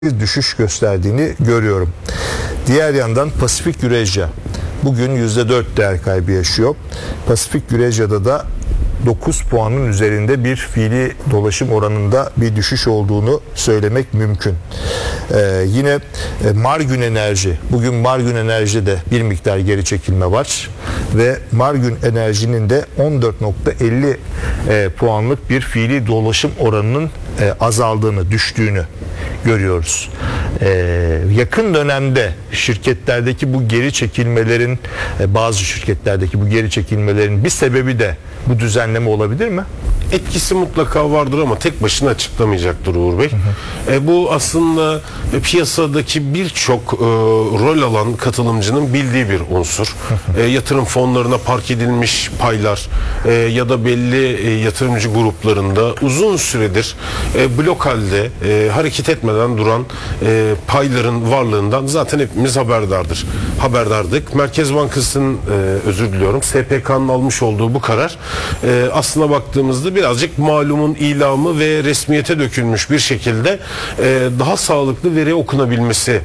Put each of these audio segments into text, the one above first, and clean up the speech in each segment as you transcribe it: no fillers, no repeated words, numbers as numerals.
bir düşüş gösterdiğini görüyorum. Diğer yandan Pasifik Eurasia bugün %4 değer kaybı yaşıyor. Pasifik Eurasia'da da 9 puanın üzerinde bir fiili dolaşım oranında bir düşüş olduğunu söylemek mümkün. Yine Margün Enerji, bugün Margün Enerji'de bir miktar geri çekilme var ve Margün Enerji'nin de 14.50 puanlık bir fiili dolaşım oranının azaldığını, düştüğünü görüyoruz. Yakın dönemde şirketlerdeki bu geri çekilmelerin, bazı şirketlerdeki bu geri çekilmelerin bir sebebi de bu düzenleme olabilir mi? Etkisi mutlaka vardır ama tek başına açıklamayacaktır Uğur Bey. Bu aslında piyasadaki birçok rol alan katılımcının bildiği bir unsur. Yatırım fonlarına park edilmiş paylar ya da belli yatırımcı gruplarında uzun süredir blok halde hareket etmeden duran payların varlığından zaten hepimiz haberdardık. Merkez Bankası'nın özür diliyorum SPK'nın almış olduğu bu karar aslına baktığımızda birazcık malumun ilamı ve resmiyete dökülmüş bir şekilde daha sağlıklı veri okunabilmesi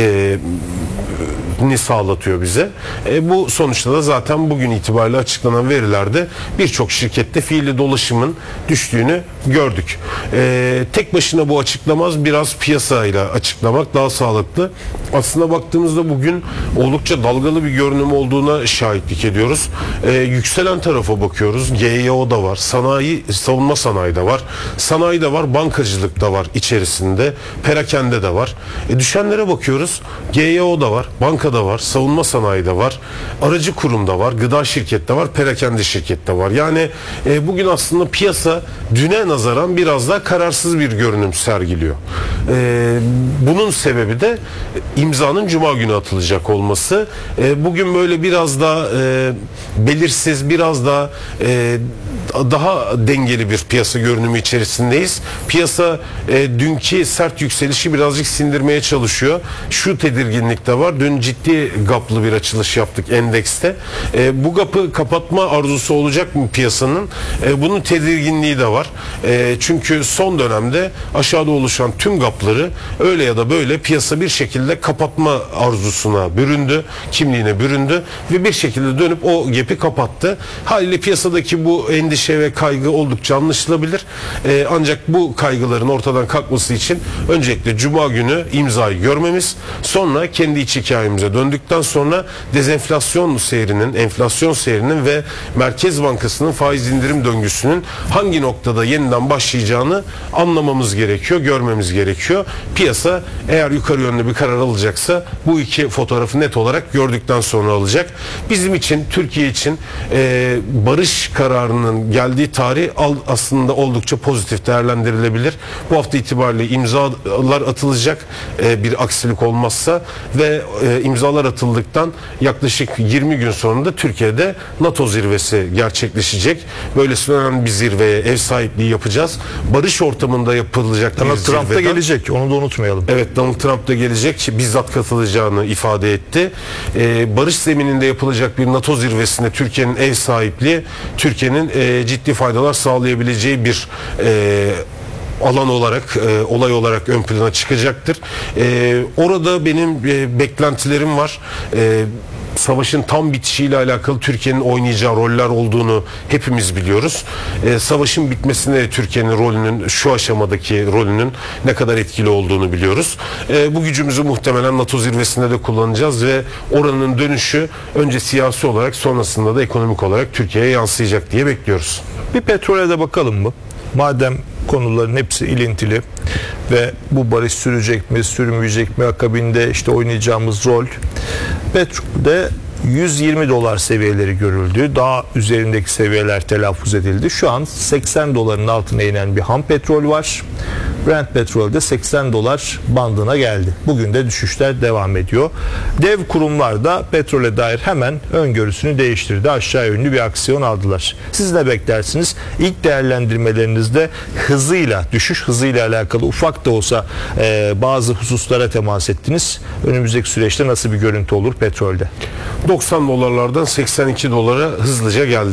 ni sağlatıyor bize. Bu sonuçta da zaten bugün itibariyle açıklanan verilerde birçok şirkette fiili dolaşımın düştüğünü gördük. Tek başına bu açıklamaz, biraz piyasayla açıklamak daha sağlıklı. Aslına baktığımızda bugün oldukça dalgalı bir görünüm olduğuna şahitlik ediyoruz. Yükselen tarafa bakıyoruz. GYO'da var, savunma sanayi de var, sanayi de var, bankacılık da var içerisinde, perakende de var. Düşenlere bakıyoruz. GYO'da var, bankada var, savunma sanayi de var, aracı kurumda var, gıda şirkette var, perakende şirkette var. Yani bugün aslında piyasa düne nazaran biraz daha kararsız bir görünüm sergiliyor. Bunun sebebi de imzanın Cuma günü atılacak olması. Bugün böyle biraz daha belirsiz, biraz daha dengeli bir piyasa görünümü içerisindeyiz. Piyasa dünkü sert yükselişi birazcık sindirmeye çalışıyor. Şu tedirginlik de var. Dün ciddi gaplı bir açılış yaptık endekste. Bu gapı kapatma arzusu olacak mı piyasanın? Bunun tedirginliği de var. Çünkü son dönemde aşağıda oluşan tüm gapları öyle ya da böyle piyasa bir şekilde kapatma arzusuna büründü, kimliğine büründü ve bir şekilde dönüp o gap'i kapattı. Haliyle piyasadaki bu endişe ve kaygı oldukça anlaşılabilir. Ancak bu kaygıların ortadan kalkması için öncelikle Cuma günü imzayı görmemiz, sonra kendi iç hikayemize döndükten sonra dezenflasyon seyrinin, enflasyon seyrinin ve Merkez Bankası'nın faiz indirim döngüsünün hangi noktada yeniden başlayacağını anlamamız gerekiyor, görmemiz gerekiyor. Piyasa eğer yukarı yönlü bir karar alacaksa bu iki fotoğrafı net olarak gördükten sonra alacak. Bizim için, Türkiye için barış kararının geldiği tarih aslında oldukça pozitif değerlendirilebilir. Bu hafta itibariyle imzalar atılacak bir aksilik olmazsa ve imzalar atıldıktan yaklaşık 20 gün sonra da Türkiye'de NATO zirvesi gerçekleşecek. Böylesine önemli bir zirveye ev sahipliği yapacağız. Barış ortamında yapılacak Donald Trump da gelecek, onu da unutmayalım. Evet, Donald Trump da gelecek. Bizzat katılacağını ifade etti. Barış zemininde yapılacak bir NATO zirvesinde Türkiye'nin ev sahipliği, Türkiye'nin ciddi faydalar sağlayabileceği bir alan olarak, olay olarak ön plana çıkacaktır. Orada benim beklentilerim var. Savaşın tam bitişiyle alakalı Türkiye'nin oynayacağı roller olduğunu hepimiz biliyoruz. Savaşın bitmesinde Türkiye'nin rolünün, şu aşamadaki rolünün ne kadar etkili olduğunu biliyoruz. Bu gücümüzü muhtemelen NATO zirvesinde de kullanacağız ve oranın dönüşü önce siyasi olarak, sonrasında da ekonomik olarak Türkiye'ye yansıyacak diye bekliyoruz. Bir petrole de bakalım mı? Madem konuların hepsi ilintili ve bu barış sürecek mi, sürmeyecek mi, akabinde işte oynayacağımız rol. Petrolde 120 dolar seviyeleri görüldü. Daha üzerindeki seviyeler telaffuz edildi. Şu an 80 doların altına inen bir ham petrol var. Brent petrol de 80 dolar bandına geldi. Bugün de düşüşler devam ediyor. Dev kurumlar da petrole dair hemen öngörüsünü değiştirdi. Aşağı yönlü bir aksiyon aldılar. Siz ne beklersiniz? İlk değerlendirmelerinizde hızıyla, düşüş hızıyla alakalı ufak da olsa bazı hususlara temas ettiniz. Önümüzdeki süreçte nasıl bir görüntü olur petrolde? 90 dolarlardan 82 dolara hızlıca geldik.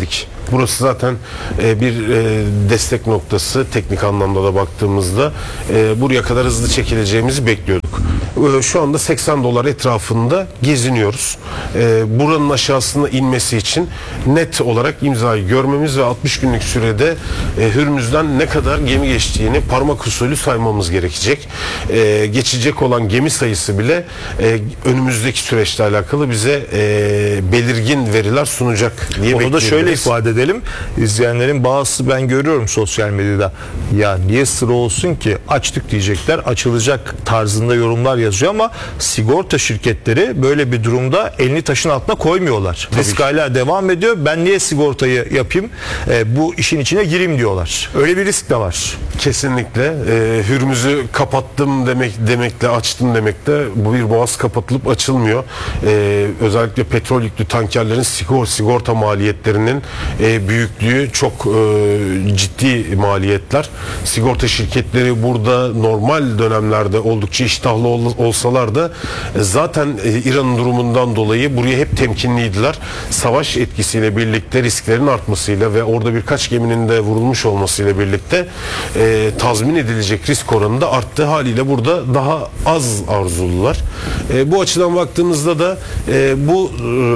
Burası zaten bir destek noktası, teknik anlamda da baktığımızda buraya kadar hızlı çekileceğimizi bekliyorduk. Şu anda 80 dolar etrafında geziniyoruz. Buranın aşağısına inmesi için net olarak imzayı görmemiz ve 60 günlük sürede Hürmüz'den ne kadar gemi geçtiğini parmak usulü saymamız gerekecek. Geçecek olan gemi sayısı bile önümüzdeki süreçle alakalı bize belirgin veriler sunacak diye Onu da şöyle bekleyebiliriz. ifade edelim. İzleyenlerin bazısı, ben görüyorum sosyal medyada, ya niye sıra olsun ki, açtık diyecekler, açılacak tarzında yorumlar yazıyor ama sigorta şirketleri böyle bir durumda elini taşın altına koymuyorlar. Risk hala devam ediyor. Ben niye sigortayı yapayım? Bu işin içine gireyim diyorlar. Öyle bir risk de var. Kesinlikle. Hürmüz'ü kapattım demekle, açtım demekle bu bir boğaz kapatılıp açılmıyor. Özellikle petrol yüklü tankerlerin sigorta maliyetlerinin büyüklüğü çok ciddi maliyetler. Sigorta şirketleri burada normal dönemlerde oldukça iştahlı olsalar da zaten İran'ın durumundan dolayı buraya hep temkinliydiler. Savaş etkisiyle birlikte risklerin artmasıyla ve orada birkaç geminin de vurulmuş olmasıyla birlikte tazmin edilecek risk oranı da arttığı haliyle burada daha az arzulular. Bu açıdan baktığımızda da bu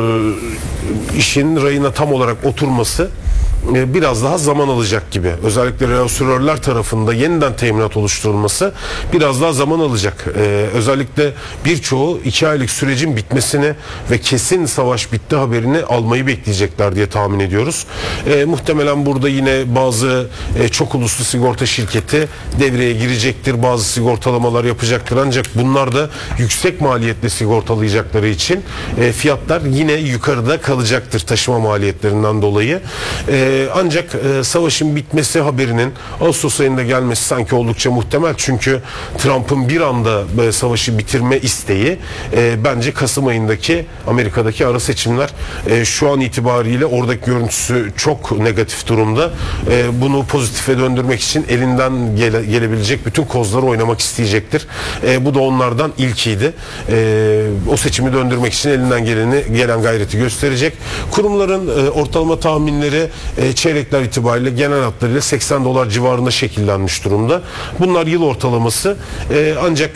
işin rayına tam olarak oturması biraz daha zaman alacak gibi. Özellikle reasürörler tarafında yeniden teminat oluşturulması biraz daha zaman alacak. Özellikle birçoğu 2 aylık sürecin bitmesini ve kesin savaş bitti haberini almayı bekleyecekler diye tahmin ediyoruz. Muhtemelen burada yine bazı çok uluslu sigorta şirketi devreye girecektir. Bazı sigortalamalar yapacaktır. Ancak bunlar da yüksek maliyetle sigortalayacakları için fiyatlar yine yukarıda kalacaktır taşıma maliyetlerinden dolayı. Ancak savaşın bitmesi haberinin Ağustos ayında gelmesi sanki oldukça muhtemel. Çünkü Trump'ın bir anda savaşı bitirme isteği bence Kasım ayındaki Amerika'daki ara seçimler şu an itibariyle oradaki görüntüsü çok negatif durumda. Bunu pozitife döndürmek için elinden gelebilecek bütün kozları oynamak isteyecektir. Bu da onlardan ilkiydi. O seçimi döndürmek için elinden gelen gayreti gösterecek. Kurumların ortalama tahminleri çeyrekler itibariyle genel hatlarıyla 80 dolar civarında şekillenmiş durumda. Bunlar yıl ortalaması. Ancak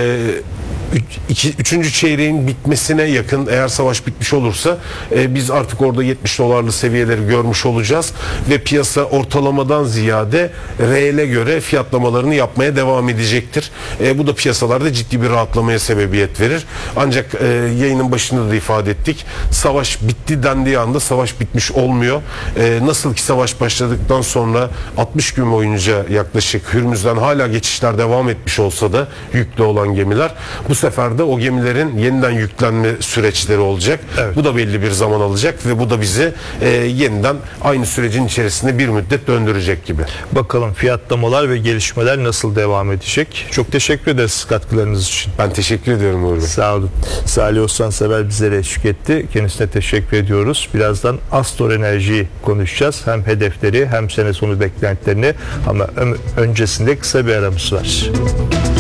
üçüncü çeyreğin bitmesine yakın, eğer savaş bitmiş olursa biz artık orada 70 dolarlı seviyeleri görmüş olacağız ve piyasa ortalamadan ziyade reele göre fiyatlamalarını yapmaya devam edecektir. Bu da piyasalarda ciddi bir rahatlamaya sebebiyet verir. Ancak yayının başında da ifade ettik. Savaş bitti dendiği anda savaş bitmiş olmuyor. Nasıl ki savaş başladıktan sonra 60 gün boyunca yaklaşık Hürmüz'den hala geçişler devam etmiş olsa da yüklü olan gemiler, bu sefer de o gemilerin yeniden yüklenme süreçleri olacak. Evet. Bu da belli bir zaman alacak ve bu da bizi yeniden aynı sürecin içerisinde bir müddet döndürecek gibi. Bakalım fiyatlamalar ve gelişmeler nasıl devam edecek? Çok teşekkür ederiz katkılarınız için. Ben teşekkür ediyorum Uğur Bey. Sağ olun. Salih Özsansever bizlere eşlik etti. Kendisine teşekkür ediyoruz. Birazdan Astor Enerji'yi konuşacağız. Hem hedefleri hem sene sonu beklentilerini, ama öncesinde kısa bir aramız var.